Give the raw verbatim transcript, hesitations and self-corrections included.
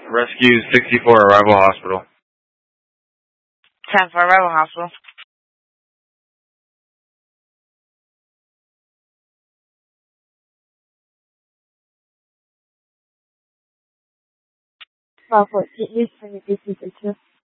Rescue sixty-four, Arrival Hospital. ten for Arrival Hospital. twelve fourteen, use for your business issue.